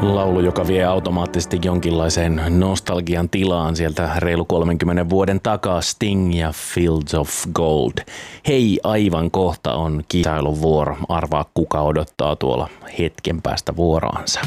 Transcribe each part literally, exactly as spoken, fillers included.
Laulu, joka vie automaattisesti jonkinlaiseen nostalgian tilaan sieltä reilu kolmenkymmenen vuoden takaa, Sting ja Fields of Gold. Hei, aivan kohta on kisailun vuoro. Arvaa, kuka odottaa tuolla hetken päästä vuoroansa.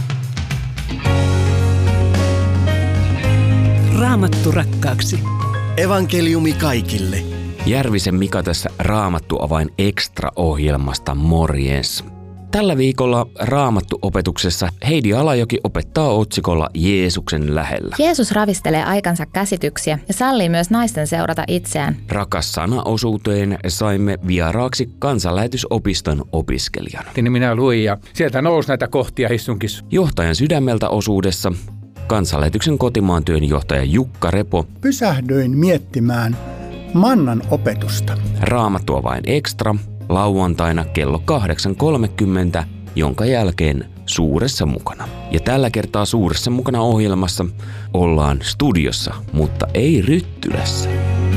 Raamattu rakkaaksi. Evankeliumi kaikille. Järvisen Mika tässä Raamattu avain Extra-ohjelmasta, morjens. Tällä viikolla Raamattu-opetuksessa Heidi Alajoki opettaa otsikolla Jeesuksen lähellä. Jeesus ravistelee aikansa käsityksiä ja sallii myös naisten seurata itseään. Rakas sana-osuuteen saimme vieraaksi kansanlähetysopiston opiskelijan. Niin minä luin ja sieltä nousi näitä kohtia hissunkissa. Johtajan sydämeltä osuudessa kansanlähetyksen kotimaan työnjohtaja Jukka Repo. Pysähdyin miettimään mannan opetusta. Raamattua vain Extra lauantaina kello kahdeksan kolmekymmentä, jonka jälkeen Suuressa mukana. Ja tällä kertaa Suuressa mukana ohjelmassa ollaan studiossa, mutta ei Ryttylässä.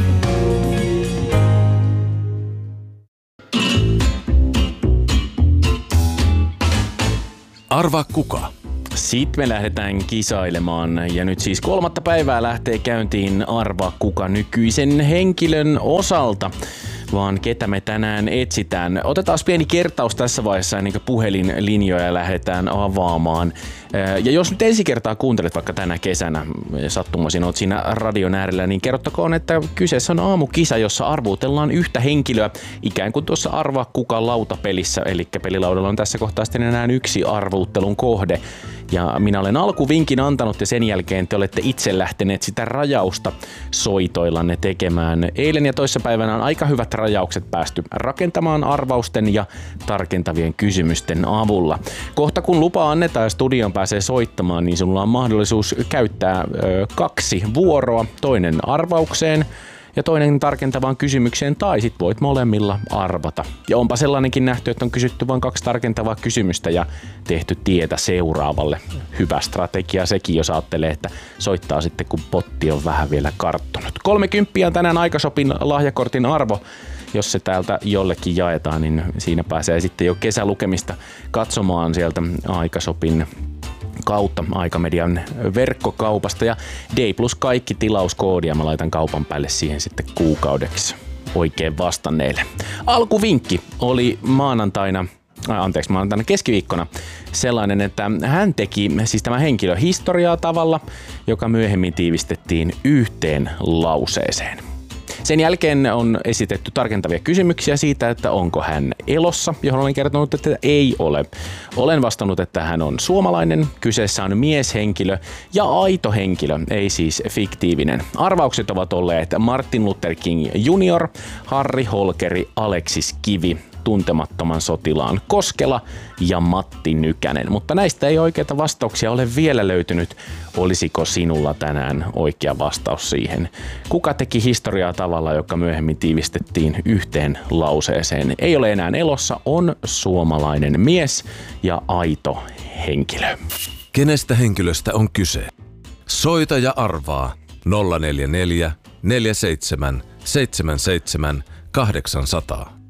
Arvaa kuka? Sitten me lähdetään kisailemaan ja nyt siis kolmatta päivää lähtee käyntiin Arvaa kuka nykyisen henkilön osalta. Vaan ketä me tänään etsitään. Otetaan pieni kertaus tässä vaiheessa ennen kuin puhelinlinjoja lähdetään avaamaan. Ja jos nyt ensi kertaa kuuntelet vaikka tänä kesänä ja sattumaisin oot siinä radion äärellä, niin kerrottakoon, että kyseessä on aamukisa, jossa arvuutellaan yhtä henkilöä ikään kuin tuossa Arvaa kuka lautapelissä. Eli pelilaudalla on tässä kohtaa sitten enää yksi arvuuttelun kohde. Ja minä olen alkuvinkin antanut ja sen jälkeen te olette itse lähteneet sitä rajausta soitoillanne tekemään. Eilen ja toissapäivänä on aika hyvät rajaukset päästy rakentamaan arvausten ja tarkentavien kysymysten avulla. Kohta kun lupa annetaan ja studion pääsee soittamaan, niin sinulla on mahdollisuus käyttää ö, kaksi vuoroa, toinen arvaukseen ja toinen tarkentavaan kysymykseen, tai sit voit molemmilla arvata. Ja onpa sellainenkin nähty, että on kysytty vain kaksi tarkentavaa kysymystä ja tehty tietä seuraavalle. Hyvä strategia sekin, jos ajattelee, että soittaa sitten, kun potti on vähän vielä karttunut. Kolmekymppiä on tänään Aikasopin lahjakortin arvo. Jos se täältä jollekin jaetaan, niin siinä pääsee sitten jo kesälukemista katsomaan sieltä Aikasopin kautta Aikamedian verkkokaupasta ja D plus kaikki tilauskoodia. Mä laitan kaupan päälle siihen sitten kuukaudeksi oikein vastanneille. Alkuvinkki oli maanantaina, äh, anteeksi maanantaina keskiviikkona sellainen, että hän teki siis tämä henkilö historiaa tavalla, joka myöhemmin tiivistettiin yhteen lauseeseen. Sen jälkeen on esitetty tarkentavia kysymyksiä siitä, että onko hän elossa, johon olen kertonut, että ei ole. Olen vastannut, että hän on suomalainen, kyseessä on mieshenkilö ja aito henkilö, ei siis fiktiivinen. Arvaukset ovat olleet Martin Luther King junior, Harri Holkeri, Aleksis Kivi, Tuntemattoman sotilaan Koskela ja Matti Nykänen. Mutta näistä ei oikeita vastauksia ole vielä löytynyt. Olisiko sinulla tänään oikea vastaus siihen? Kuka teki historiaa tavalla, joka myöhemmin tiivistettiin yhteen lauseeseen? Ei ole enää elossa, on suomalainen mies ja aito henkilö. Kenestä henkilöstä on kyse? Soita ja arvaa nolla neljä neljä, neljä seitsemän, seitsemän seitsemän, kahdeksan nolla nolla.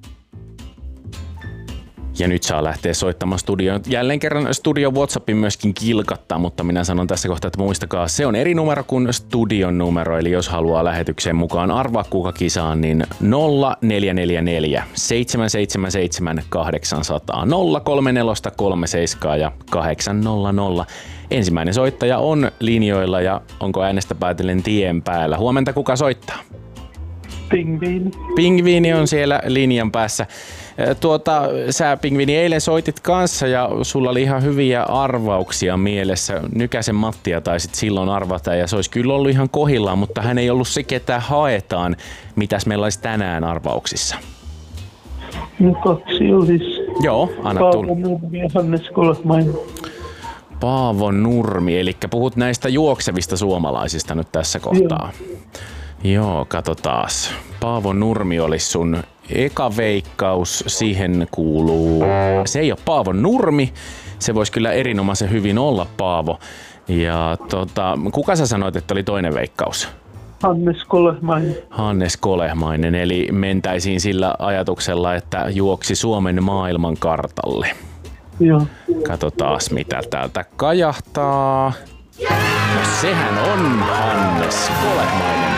Ja nyt saa lähteä soittamaan studioon. Jälleen kerran studion WhatsAppin myöskin kilkattaa, mutta minä sanon tässä kohtaa, että muistakaa, se on eri numero kuin studion numero. Eli jos haluaa lähetykseen mukaan Arvaa kuka kisaan, niin nolla neljä neljä neljä, seitsemän seitsemän seitsemän, kahdeksan nolla nolla, nolla kolme neljä kolme seitsemän ja kahdeksan nolla nolla. Ensimmäinen soittaja on linjoilla ja onko äänestä päätellen tien päällä. Huomenta, kuka soittaa? Pingviini. Pingviini on siellä linjan päässä. Tuota, sä Pingviini eilen soitit kanssa ja sulla oli ihan hyviä arvauksia mielessä. Nykäsen Mattia taisit silloin arvata ja se olisi kyllä ollut ihan kohillaan, mutta hän ei ollut se, ketä haetaan. Mitäs meillä olisi tänään arvauksissa? No kaksi olisi. Joo, anna tulla. Paavo Nurmi ja Hannes Kolehmainen. Paavo Nurmi, eli puhut näistä juoksevista suomalaisista nyt tässä kohtaa. Joo, Joo katsotaas. Paavo Nurmi olisi sun eka veikkaus, siihen kuuluu. Se ei ole Paavo Nurmi, se voisi kyllä erinomaisen hyvin olla Paavo. Ja tota, kuka sä sanoit, että oli toinen veikkaus? Hannes Kolehmainen. Hannes Kolehmainen, eli mentäisiin sillä ajatuksella, että juoksi Suomen maailmankartalle. Joo. Katsotaas mitä täältä kajahtaa. No sehän on Hannes Kolehmainen.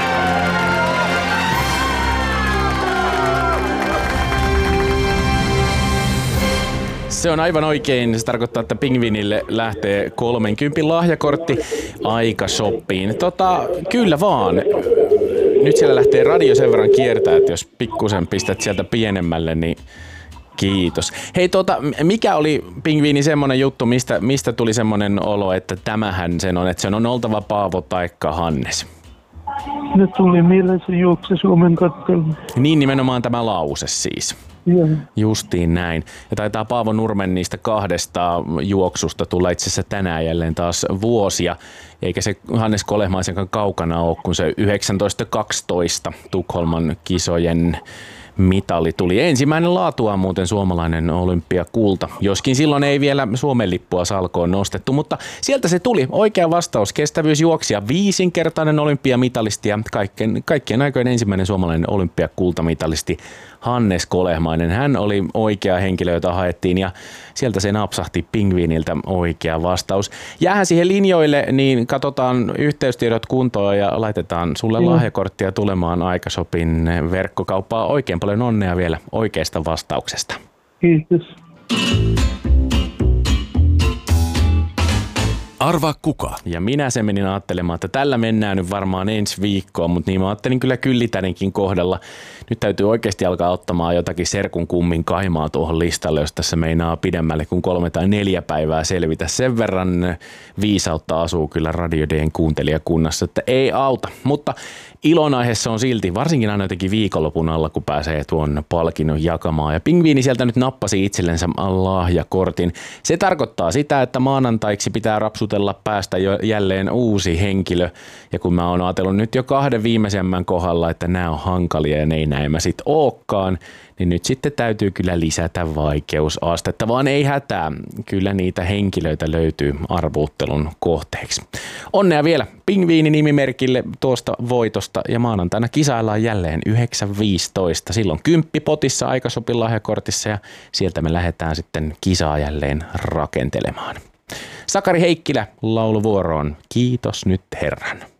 Se on aivan oikein. Se tarkoittaa, että Pingviinille lähtee kolmenkympin lahjakortti Aika-shoppiin. Tota, kyllä vaan. Nyt siellä lähtee radio sen verran kiertää, että jos pikkusen pistät sieltä pienemmälle, niin kiitos. Hei, tota, mikä oli Pingviini semmoinen juttu, mistä, mistä tuli semmoinen olo, että tämähän sen on, että se on oltava Paavo taikka Hannes? Ne tuli mieleen se juokse Suomen kattelu. Niin nimenomaan tämä lause siis. Joo. Justiin näin. Ja taitaa Paavo Nurmen niistä kahdesta juoksusta tulla itse asiassa tänään jälleen taas vuosia. Eikä se Hannes Kolehmaisenkaan kaukana ole, kun se yhdeksäntoista kaksitoista Tukholman kisojen mitali tuli. Ensimmäinen laatua muuten suomalainen olympiakulta, joskin silloin ei vielä Suomen lippua salkoon nostettu, mutta sieltä se tuli. Oikea vastaus, kestävyysjuoksija, viisinkertainen olympiamitalisti ja kaikkien, kaikkien aikojen ensimmäinen suomalainen olympiakultamitalisti Hannes Kolehmainen. Hän oli oikea henkilö, jota haettiin ja sieltä se napsahti Pingviiniltä oikea vastaus. Jäähän siihen linjoille, niin katsotaan yhteystiedot kuntoon ja laitetaan sulle Joo. lahjakorttia tulemaan Aika-shopin verkkokauppaa. Oikein paljon onnea vielä oikeasta vastauksesta. Kiitos. Arvaa kuka? Ja minä sen menin ajattelemaan, että tällä mennään nyt varmaan ensi viikkoon, mutta niin mä ajattelin kyllä Kyllitänenkin kohdalla. Nyt täytyy oikeasti alkaa ottamaan jotakin serkun kummin kaimaa tuohon listalle, jos tässä meinaa pidemmälle kuin kolme tai neljä päivää selvitä. Sen verran viisautta asuu kyllä Radio D:n kuuntelijakunnassa, että ei auta. Mutta ilonaiheessa on silti, varsinkin aina jotenkin viikonlopun alla, kun pääsee tuon palkinnon jakamaan. Ja Pingviini sieltä nyt nappasi itsellensä lahjakortin. Se tarkoittaa sitä, että maanantaiksi pitää rapsutella päästä jo jälleen uusi henkilö. Ja kun mä oon ajatellut nyt jo kahden viimeisemmän kohdalla, että nämä on hankalia ja ne ei näin mä sit ookkaan, niin nyt sitten täytyy kyllä lisätä vaikeusastetta, vaan ei hätää. Kyllä niitä henkilöitä löytyy arvuuttelun kohteeksi. Onnea vielä Pingviini-nimimerkille tuosta voitosta ja maanantaina kisaillaan jälleen yhdeksän viisitoista. Silloin kymppi potissa Aika-shopin lahjakortissa ja sieltä me lähdetään sitten kisaa jälleen rakentelemaan. Sakari Heikkilä lauluvuoroon. Kiitos nyt Herran.